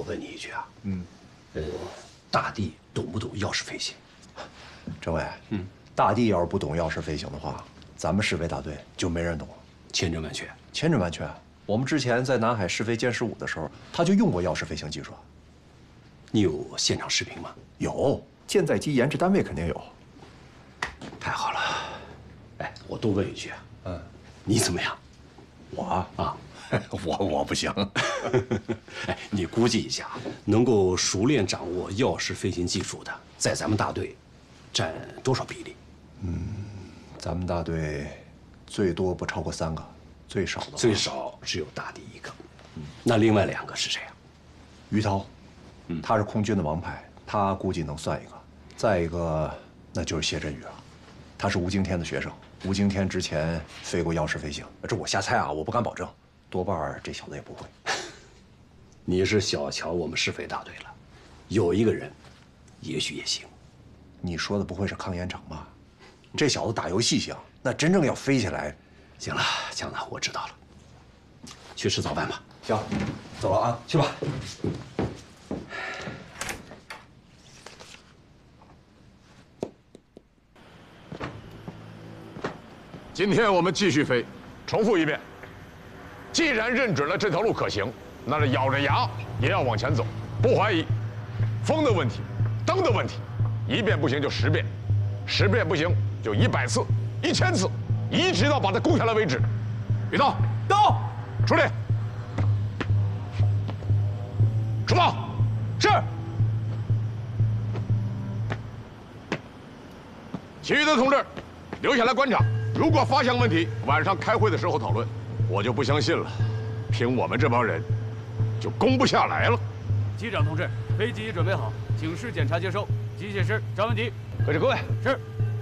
我问你一句啊，大地懂不懂钥匙飞行？ 政委，大地要是不懂钥匙飞行的话，咱们试飞大队就没人懂了。 千真万确， 千真万确。我们之前在南海试飞歼15的时候，他就用过钥匙飞行技术。 你有现场视频吗？ 有，舰载机研制单位肯定有。 太好了。哎，我多问一句啊，你怎么样？ 我啊， 我不行。 哎，你估计一下，能够熟练掌握钥匙飞行技术的，在咱们大队占多少比例？ 咱们大队最多不超过3个，最少的最少只有大地1个。那另外2个是谁啊？ 于涛，他是空军的王牌，他估计能算一个。再一个，那就是谢振宇了，他是吴京天的学生。吴京天之前飞过钥匙飞行，这我瞎猜啊，我不敢保证，多半这小子也不会。 你是小瞧我们试飞大队了，有一个人，也许也行。 你说的不会是康延长吧？这小子打游戏行，那真正要飞起来， 行了，强子，我知道了，去吃早饭吧。 行，走了啊，去吧。 今天我们继续飞，重复一遍。既然认准了这条路可行，那是咬着牙也要往前走，不怀疑。风的问题，灯的问题，1遍不行就10遍，10遍不行就100次、1000次，一直到把它攻下来为止。宇涛，到，出列，出发，是。其余的同志留下来观察。如果发现问题，晚上开会的时候讨论。我就不相信了，凭我们这帮人，就攻不下来了。 机长同志，飞机已准备好，请示检查接收。机械师张文迪， 可是各位是。